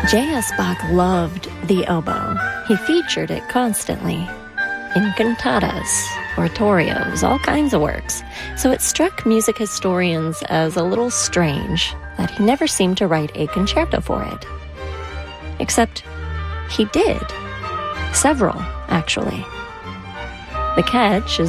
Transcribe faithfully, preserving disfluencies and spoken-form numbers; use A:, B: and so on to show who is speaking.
A: J S. Bach loved the oboe. He featured it constantly in cantatas, oratorios, all kinds of works. So it struck music historians as a little strange that he never seemed to write a concerto for it. Except he did. Several, actually. The catch is